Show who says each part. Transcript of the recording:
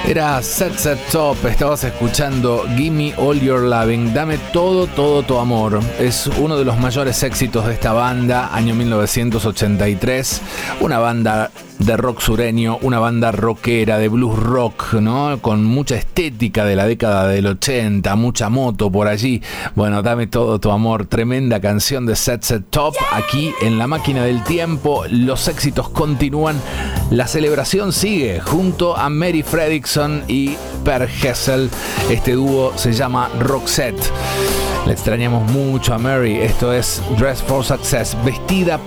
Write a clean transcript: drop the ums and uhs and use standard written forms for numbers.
Speaker 1: Era Set Set Top, estabas escuchando Gimme All Your Loving, dame todo, todo tu amor. Es uno de los mayores éxitos de esta banda, año 1983, una banda de rock sureño, una banda rockera, de blues rock, ¿no? Con mucha estética de la década del 80, mucha moto por allí. Bueno, dame todo tu amor, tremenda canción de Set Set Top, aquí en La Máquina del Tiempo. Los éxitos continúan, la celebración sigue junto a Mary Fredriksson y Per Gessle. Este dúo se llama Roxette. Le extrañamos mucho a Mary. Esto es Dress for Success, vestida